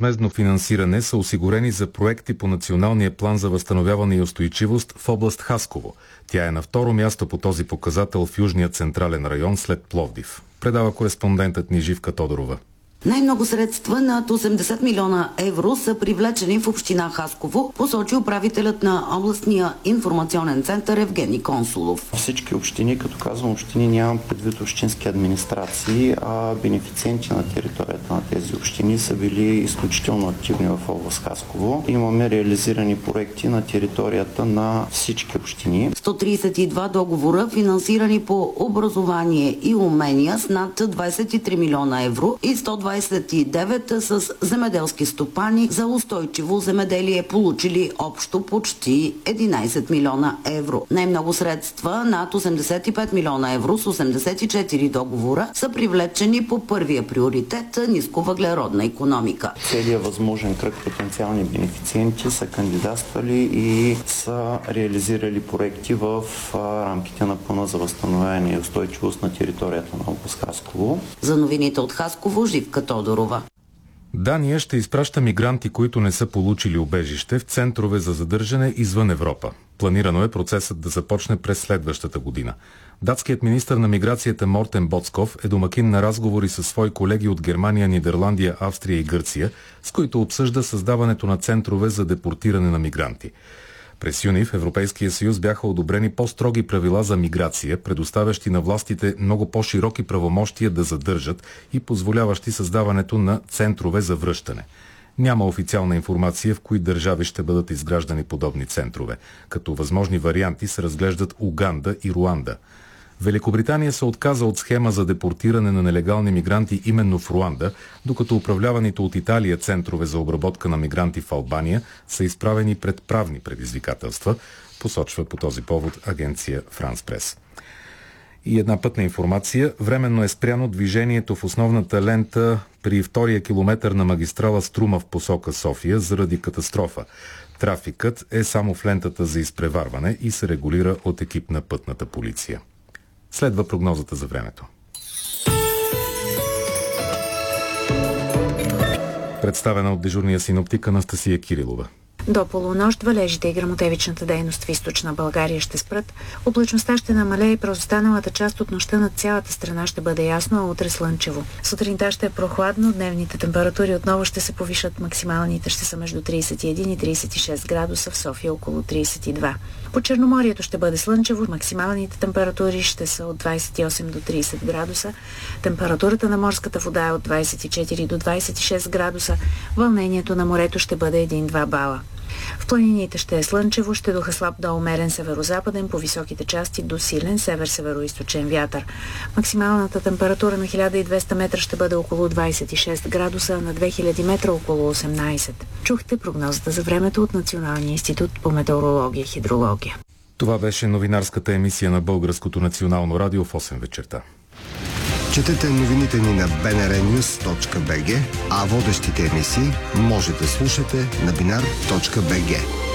безвъзмездно финансиране са осигурени за проекти по Националния план за възстановяване и устойчивост в област Хасково. Тя е на второ място по този показател в Южния централен район след Пловдив. Предава кореспондентът ни Живка Тодорова. Най-много средства, над 80 милиона евро, са привлечени в община Хасково, посочи управителят на областния информационен център Евгений Консулов. Всички общини, като казвам общини, нямам предвид общински администрации, а бенефициенти на територията на тези общини са били изключително активни в област Хасково. Имаме реализирани проекти на територията на всички общини. 132 договора, финансирани по образование и умения с над 23 милиона евро и 129 с земеделски стопани за устойчиво земеделие, получили общо почти 11 милиона евро. Най-много средства, над 85 милиона евро с 84 договора, са привлечени по първия приоритет – нисковъглеродна икономика. Целият възможен кръг потенциални бенефициенти са кандидатствали и са реализирали проекти в рамките на плана за възстановяване и устойчивост на територията на област Хасково. За новините от Хасково, Живка Тодорова. Дания ще изпраща мигранти, които не са получили убежище, в центрове за задържане извън Европа. Планирано е процесът да започне през следващата година. Датският министър на миграцията Мортен Боцков е домакин на разговори със свои колеги от Германия, Нидерландия, Австрия и Гърция, с които обсъжда създаването на центрове за депортиране на мигранти. През юни в Европейския съюз бяха одобрени по-строги правила за миграция, предоставящи на властите много по-широки правомощия да задържат и позволяващи създаването на центрове за връщане. Няма официална информация в кои държави ще бъдат изграждани подобни центрове. Като възможни варианти се разглеждат Уганда и Руанда. Великобритания се отказа от схема за депортиране на нелегални мигранти именно в Руанда, докато управляваните от Италия центрове за обработка на мигранти в Албания са изправени пред правни предизвикателства, посочва по този повод агенция Франс Прес. И една пътна информация. Временно е спряно движението в основната лента при втория километър на магистрала Струма в посока София заради катастрофа. Трафикът е само в лентата за изпреварване и се регулира от екип на пътната полиция. Следва прогнозата за времето. Представена от дежурния синоптик Анастасия Кирилова. До полунощ валежите и гръмотевичната дейност в източна България ще спрат. Облачността ще намалее и през останалата част от нощта над цялата страна ще бъде ясно, а утре слънчево. Сутринта ще е прохладно, дневните температури отново ще се повишат, максималните ще са между 31 и 36 градуса, в София около 32. По Черноморието ще бъде слънчево, максималните температури ще са от 28 до 30 градуса. Температурата на морската вода е от 24 до 26 градуса. Вълнението на морето ще бъде 1-2 бала. В планините ще е слънчево, ще духа слаб до умерен северозападен, по високите части до силен север-североизточен вятър. Максималната температура на 1200 метра ще бъде около 26 градуса, на 2000 метра около 18. Чухте прогнозата за времето от Националния институт по метеорология и хидрология. Това беше новинарската емисия на Българското национално радио в 8 вечерта. Четете новините ни на bnrnews.bg, а водещите емисии може да слушате на binar.bg.